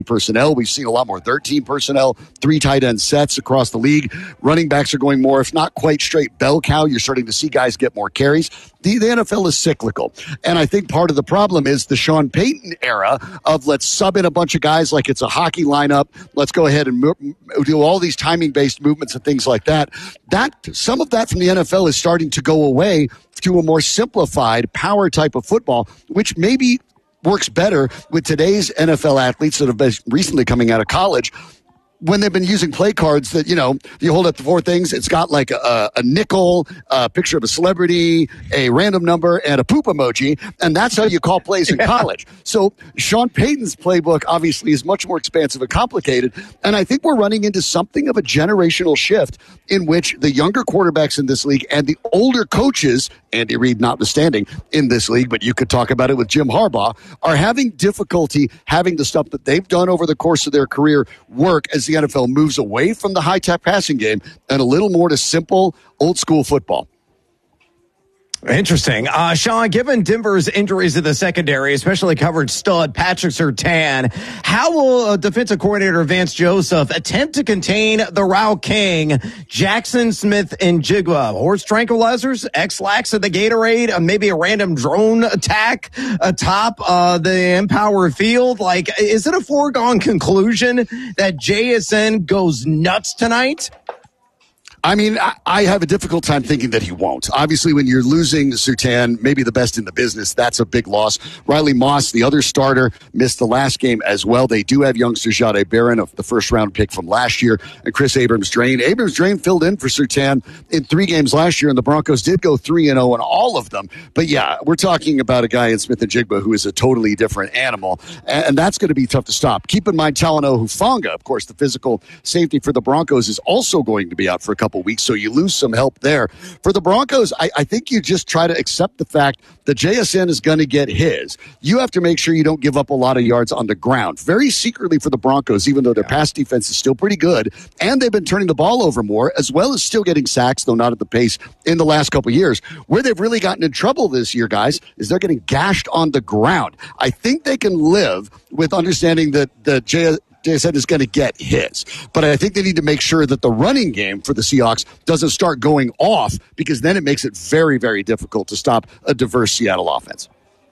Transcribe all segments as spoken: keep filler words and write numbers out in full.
personnel. We've seen a lot more thirteen personnel, three tight end sets across the league. Running backs are going more, if not quite straight bell cow. You're starting to see guys get more carries. The, the N F L is cyclical. And I think part of the problem is the Sean Payton era of let's sub in a bunch of guys like it's a hockey lineup. Let's go ahead and mo- do all these timing-based movements and things like that. That some of that from the N F L is starting to go away to a more simplified power type of football, which maybe works better with today's N F L athletes that have been recently coming out of college when they've been using play cards that, you know, you hold up the four things. It's got like a, a nickel, a picture of a celebrity, a random number, and a poop emoji. And that's how you call plays in yeah. college. So Sean Payton's playbook obviously is much more expansive and complicated. And I think we're running into something of a generational shift in which the younger quarterbacks in this league and the older coaches, Andy Reid notwithstanding, in this league, but you could talk about it with Jim Harbaugh, are having difficulty having the stuff that they've done over the course of their career work as the N F L moves away from the high-tech passing game and a little more to simple, old-school football. Interesting. Uh, Sean, given Denver's injuries to the secondary, especially covered stud Patrick Surtain, how will uh, defensive coordinator Vance Joseph attempt to contain the route king, Jackson Smith and Jigba? Horse tranquilizers, X-Lax at the Gatorade, uh, maybe a random drone attack atop uh, the Empower Field? Like, is it a foregone conclusion that J S N goes nuts tonight? I mean, I, I have a difficult time thinking that he won't. Obviously, when you're losing Surtain, maybe the best in the business, that's a big loss. Riley Moss, the other starter, missed the last game as well. They do have youngster Jahdae Barron, of the first-round pick from last year, and Chris Abrams-Drain. Abrams-Drain filled in for Surtain in three games last year, and the Broncos did go three and oh in all of them. But, yeah, we're talking about a guy in Smith and Jigba who is a totally different animal, and, and that's going to be tough to stop. Keep in mind, Talanoa Hufanga, of course, the physical safety for the Broncos, is also going to be out for a couple weeks, so you lose some help there. For the Broncos, I, I think you just try to accept the fact that J S N is going to get his. You have to make sure you don't give up a lot of yards on the ground. Very secretly for the Broncos, even though their pass defense is still pretty good, and they've been turning the ball over more, as well as still getting sacks, though not at the pace in the last couple of years. Where they've really gotten in trouble this year, guys, is they're getting gashed on the ground. I think they can live with understanding that the J S N J S N is going to get his. But I think they need to make sure that the running game for the Seahawks doesn't start going off, because then it makes it very, very difficult to stop a diverse Seattle offense.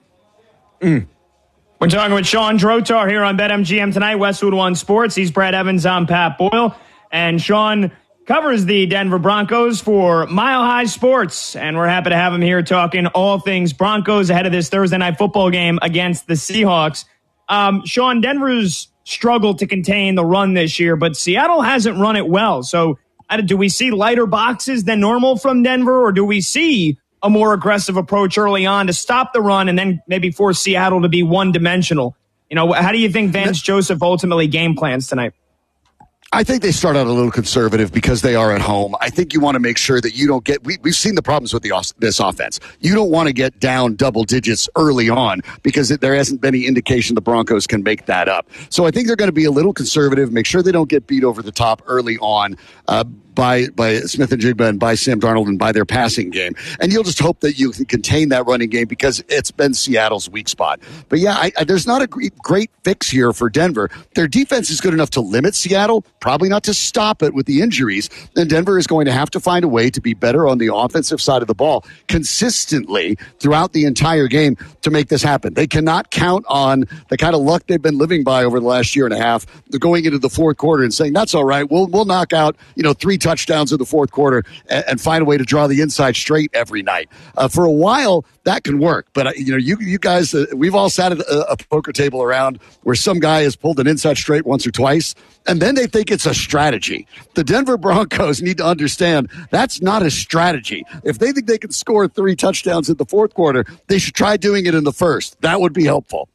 Mm. We're talking with Sean Drotar here on BetMGM tonight, Westwood One Sports. He's Brad Evans, I'm Pat Boyle. And Sean covers the Denver Broncos for Mile High Sports. And we're happy to have him here talking all things Broncos ahead of this Thursday night football game against the Seahawks. Um, Sean, Denver's struggled to contain the run this year, but Seattle hasn't run it well. So uh, do we see lighter boxes than normal from Denver, or do we see a more aggressive approach early on to stop the run and then maybe force Seattle to be one-dimensional? You know, how do you think Vance Joseph ultimately game plans tonight? I think they start out a little conservative because they are at home. I think you want to make sure that you don't get we, – we've seen the problems with the this offense. You don't want to get down double digits early on because it, there hasn't been any indication the Broncos can make that up. So I think they're going to be a little conservative, make sure they don't get beat over the top early on uh, by by Smith and Jigba and by Sam Darnold and by their passing game. And you'll just hope that you can contain that running game because it's been Seattle's weak spot. But, yeah, I, I, there's not a great, great fix here for Denver. Their defense is good enough to limit Seattle, probably not to stop it with the injuries. Then Denver is going to have to find a way to be better on the offensive side of the ball consistently throughout the entire game to make this happen. They cannot count on the kind of luck they've been living by over the last year and a half. They're going into the fourth quarter and saying, that's all right. We'll, we'll knock out, you know, three touchdowns in the fourth quarter and, and find a way to draw the inside straight every night. Uh, for a while, that can work. But, uh, you know, you you guys, uh, we've all sat at a, a poker table around where some guy has pulled an inside straight once or twice, and then they think it's a strategy. The Denver Broncos need to understand that's not a strategy. If they think they can score three touchdowns in the fourth quarter, they should try doing it in the first. That would be helpful.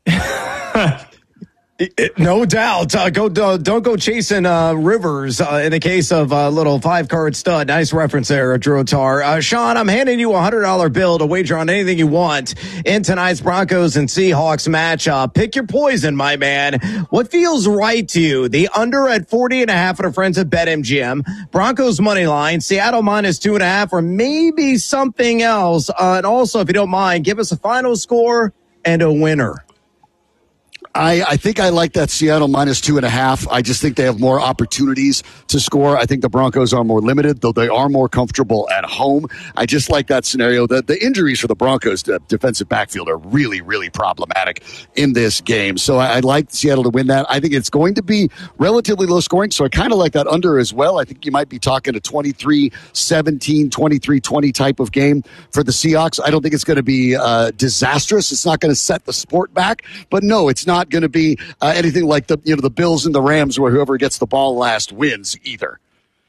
No doubt. Uh, go uh, don't go chasing uh, Rivers uh, in the case of a uh, little five-card stud. Nice reference there, Drotar. Uh, Sean, I'm handing you a one hundred dollar bill to wager on anything you want in tonight's Broncos and Seahawks matchup. Pick your poison, my man. What feels right to you? The under at forty and a half at our friends at BetMGM. Broncos money line, Seattle minus two and a half, or maybe something else. Uh, and also, if you don't mind, give us a final score and a winner. I, I think I like that Seattle minus two and a half. I just think they have more opportunities to score. I think the Broncos are more limited, though they are more comfortable at home. I just like that scenario. The, the injuries for the Broncos, the defensive backfield, are really, really problematic in this game. So I, I'd like Seattle to win that. I think it's going to be relatively low scoring, so I kind of like that under as well. I think you might be talking a twenty-three seventeen, twenty-three twenty type of game for the Seahawks. I don't think it's going to be uh, disastrous. It's not going to set the sport back, but no, it's not going to be uh, anything like the you know the Bills and the Rams where whoever gets the ball last wins either.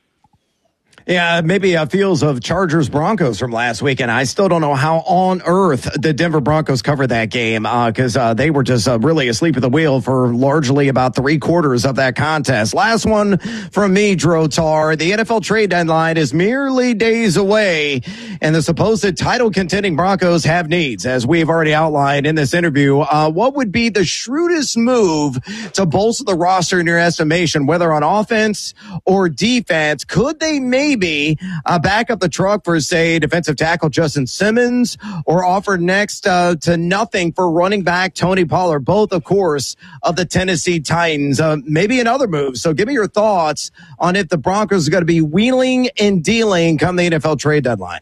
Yeah, maybe uh, feels of Chargers Broncos from last weekend. I still don't know how on earth the Denver Broncos covered that game because uh, uh, they were just uh, really asleep at the wheel for largely about three quarters of that contest. Last one from me, Drotar. The N F L trade deadline is merely days away, and the supposed title contending Broncos have needs, as we've already outlined in this interview. Uh, what would be the shrewdest move to bolster the roster in your estimation, whether on offense or defense? Could they maybe Maybe uh, back up the truck for, say, defensive tackle Justin Simmons, or offer next uh, to nothing for running back Tony Pollard, both, of course, of the Tennessee Titans. Uh, maybe another move. So give me your thoughts on if the Broncos are going to be wheeling and dealing come the N F L trade deadline.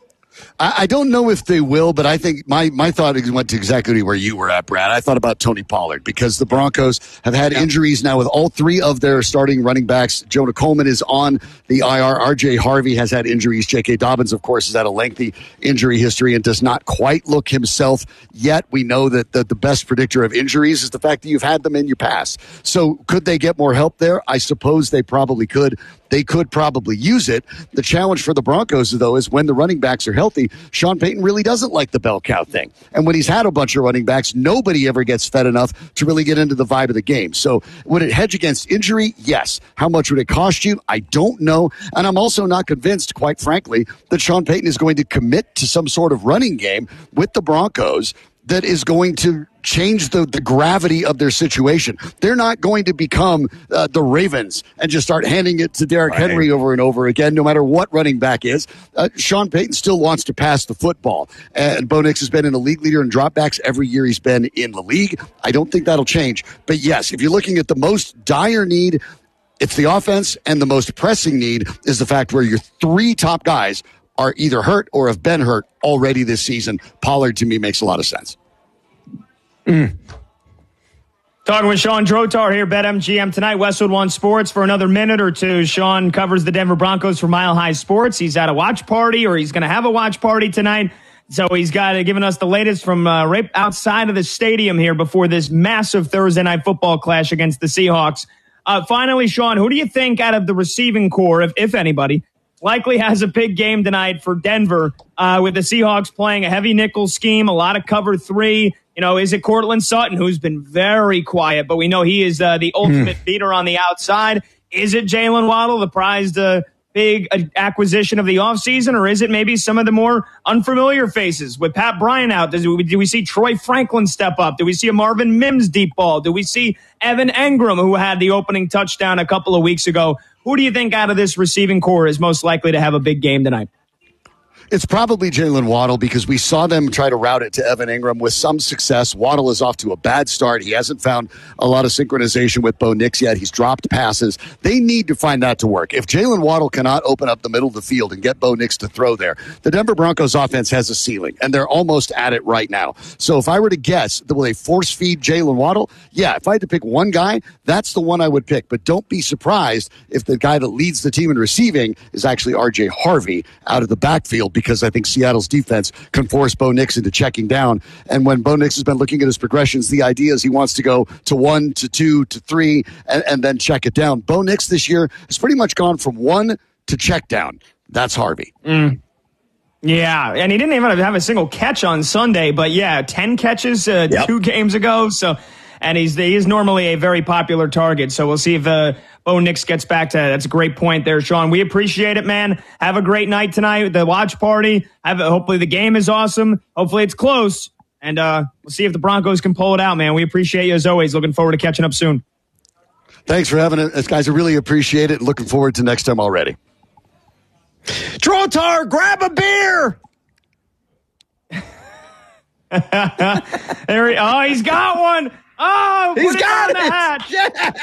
I, I don't know if they will, but I think my, my thought went to exactly where you were at, Brad. I thought about Tony Pollard because the Broncos have had yeah. injuries now with all three of their starting running backs. Jonah Coleman is on the I R. R J Harvey has had injuries. J K. Dobbins, of course, has had a lengthy injury history and does not quite look himself yet. We know that the, the best predictor of injuries is the fact that you've had them in your past. So could they get more help there? I suppose they probably could. They could probably use it. The challenge for the Broncos, though, is when the running backs are healthy, Sean Payton really doesn't like the bell cow thing. And when he's had a bunch of running backs, nobody ever gets fed enough to really get into the vibe of the game. So would it hedge against injury? Yes. How much would it cost you? I don't know. And I'm also not convinced, quite frankly, that Sean Payton is going to commit to some sort of running game with the Broncos that is going to change the, the gravity of their situation. They're not going to become uh, the Ravens and just start handing it to Derrick right. Henry over and over again, no matter what running back is. Uh, Sean Payton still wants to pass the football. And Bo Nix has been an elite leader in dropbacks every year he's been in the league. I don't think that'll change. But yes, if you're looking at the most dire need, it's the offense, and the most pressing need is the fact where your three top guys are either hurt or have been hurt already this season. Pollard, to me, makes a lot of sense. Mm. Talking with Sean Drotar here, BetMGM tonight, Westwood One Sports. For another minute or two, Sean covers the Denver Broncos for Mile High Sports. He's at a watch party, or he's going to have a watch party tonight. So he's got uh, given us the latest from uh, right outside of the stadium here before this massive Thursday night football clash against the Seahawks. Uh, finally, Sean, who do you think out of the receiving core, if, if anybody, likely has a big game tonight for Denver uh, with the Seahawks playing a heavy nickel scheme, a lot of cover three? You know, is it Cortland Sutton, who's been very quiet, but we know he is uh, the ultimate mm. beater on the outside? Is it Jalen Waddle, the prized uh, big uh, acquisition of the offseason, or is it maybe some of the more unfamiliar faces with Pat Bryant out? Does, do we see Troy Franklin step up? Do we see a Marvin Mims deep ball? Do we see Evan Engram, who had the opening touchdown a couple of weeks ago? Who do you think out of this receiving core is most likely to have a big game tonight? It's probably Jalen Waddle, because we saw them try to route it to Evan Engram with some success. Waddle is off to a bad start. He hasn't found a lot of synchronization with Bo Nix yet. He's dropped passes. They need to find that to work. If Jalen Waddle cannot open up the middle of the field and get Bo Nix to throw there, the Denver Broncos offense has a ceiling, and they're almost at it right now. So if I were to guess, will they force feed Jalen Waddle? Yeah, if I had to pick one guy, that's the one I would pick. But don't be surprised if the guy that leads the team in receiving is actually R J Harvey out of the backfield, because I think Seattle's defense can force Bo Nix into checking down. And when Bo Nix has been looking at his progressions, the idea is he wants to go to one, to two, to three, and, and then check it down. Bo Nix this year has pretty much gone from one to check down. That's Harvey. Mm. Yeah, and he didn't even have a single catch on Sunday, but yeah, ten catches uh, yep. two games ago. So, and he's he is normally a very popular target. So we'll see if uh, Bo Nix gets back to that. That's a great point there, Sean. We appreciate it, man. Have a great night tonight, the watch party. Have a, hopefully the game is awesome. Hopefully it's close, and uh, we'll see if the Broncos can pull it out, man. We appreciate you as always. Looking forward to catching up soon. Thanks for having us, guys. I really appreciate it. Looking forward to next time already. Drotar, grab a beer. there he, oh, he's got one. Oh, He's put it got on the it. hatch. Yeah.